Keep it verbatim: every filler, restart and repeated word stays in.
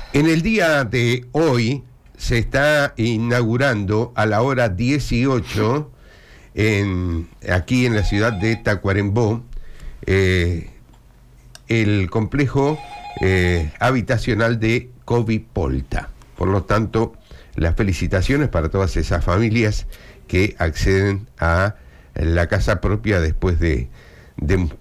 En el día de hoy se está inaugurando a la hora dieciocho en, aquí en la ciudad de Tacuarembó eh, el complejo eh, habitacional de Covipolta. Por lo tanto, las felicitaciones para todas esas familias que acceden a la casa propia después de, de